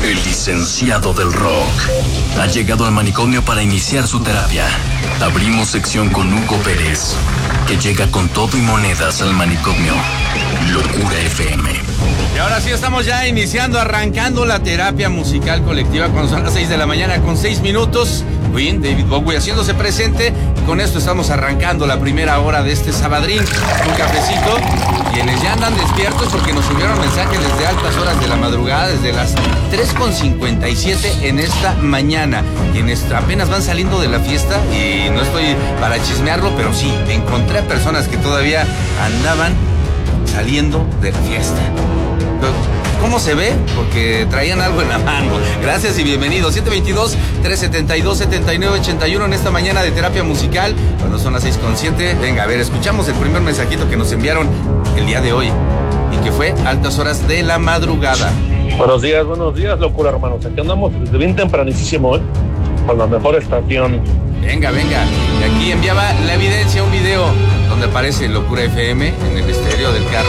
El licenciado del rock ha llegado al manicomio para iniciar su terapia. Abrimos sección con Hugo Pérez, que llega con todo y monedas al manicomio. Locura FM. Y ahora sí estamos ya iniciando, arrancando la terapia musical colectiva cuando son las 6 de la mañana con 6 minutos. Queen, David Bowie haciéndose presente. Y con esto estamos arrancando la primera hora de este sabadrín. Un cafecito. Quienes ya andan despiertos porque nos subieron mensajes desde altas horas de la madrugada, desde las 3:57 en esta mañana. Quienes apenas van saliendo de la fiesta, y no estoy para chismearlo, pero sí, encontré a personas que todavía andaban saliendo de la fiesta. ¿Cómo se ve? Porque traían algo en la mano. Gracias y bienvenidos. 722-372-7981 en esta mañana de terapia musical. Cuando son las 6:07. Venga, a ver, escuchamos el primer mensajito que nos enviaron el día de hoy. Y que fue altas horas de la madrugada. Buenos días, locura, hermanos. Aquí andamos desde bien tempranísimo, con la mejor estación. Venga. Y aquí enviaba la evidencia, un video donde aparece Locura FM en el estéreo del carro.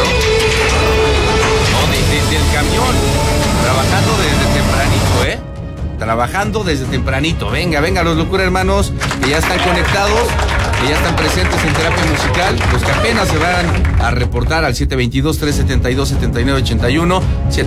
Desde el camión, trabajando desde tempranito, Trabajando desde tempranito. Venga, los Locura hermanos, que ya están conectados, que ya están presentes en terapia musical, los que apenas se van a reportar al 722-372-7981,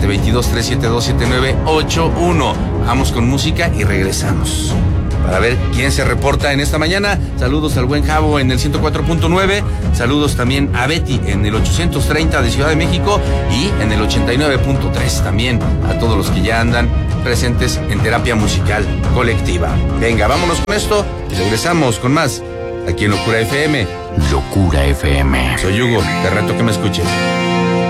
722-372-7981. Vamos con música y regresamos para ver quién se reporta en esta mañana. Saludos al buen Javo en el 104.9. Saludos también a Betty en el 830 de Ciudad de México y en el 89.3 también a todos los que ya andan presentes en terapia musical colectiva. Venga, vámonos con esto y regresamos con más aquí en Locura FM. Locura FM. Soy Hugo, te reto que me escuches.